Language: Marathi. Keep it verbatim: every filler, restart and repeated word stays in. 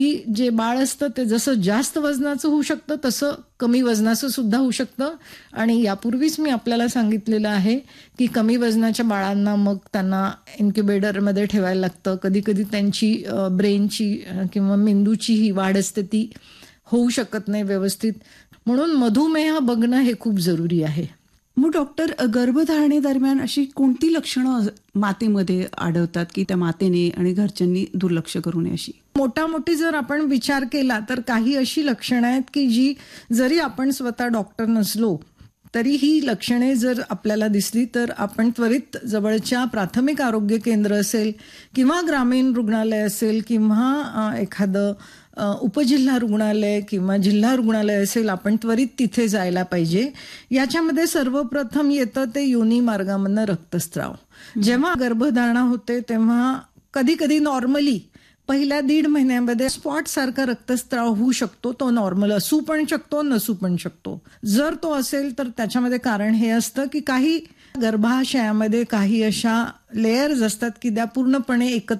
की जे बाळ असतं ते जसं जास्त वजनाचं होऊ शकतं तसं कमी वजनाचं सुद्धा होऊ शकतं. आणि यापूर्वीच मी आपल्याला सांगितलेलं आहे की कमी वजनाच्या बाळांना मग त्यांना इन्क्युबेटरमध्ये ठेवायला लागतं. कधी-कधी त्यांची ब्रेनची किंवा मेंदूची ही वाढ असते ती होऊ शकत नाही व्यवस्थित. म्हणून मधुमेह बघणं हे खूप जरुरी आहे. मग डॉक्टर, गर्भधारणेदरम्यान अशी कोणती लक्षणं मातेमध्ये आढळतात की त्या मातेने आणि घरच्यांनी दुर्लक्ष करू नये अशी? मोठा-मोठी जर आपण विचार केला तर काही अशी लक्षणं आहेत की जी जरी आपण स्वतः डॉक्टर नसलो तरी ही लक्षणे जर आपल्याला दिसली तर आपण त्वरित जवळच्या प्राथमिक आरोग्य केंद्र असेल किंवा ग्रामीण रुग्णालय असेल किंवा एखादं उपजिल्हा रुग्णालय किंवा जिल्हा रुग्णालय असेल आपण त्वरित तिथे जायला पाहिजे. याच्यामध्ये सर्वप्रथम येतं ते योनी मार्गामधनं रक्तस्राव. जेव्हा गर्भधारणा होते तेव्हा कधी कधी नॉर्मली पहिल्या दीड महिन्यामध्ये स्पॉट सारखा रक्तस्राव होऊ शकतो. तो नॉर्मल असू पण शकतो नसू पण शकतो. जर तो असेल तर त्याच्यामध्ये कारण हे असतं की काही गर्भाशयामध्ये काही अशा लेयर्स असतात की त्या पूर्णपणे एकत्र